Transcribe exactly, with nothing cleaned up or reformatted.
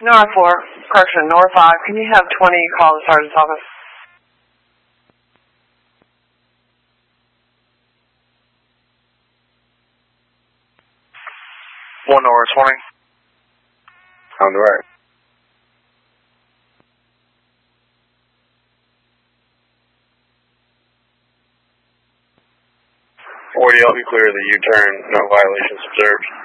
Nora four, correction, Nora five, can you have twenty call the sergeant's office? One Nora twenty. On the right. forty, I'll be clear of the U-turn, no violations observed.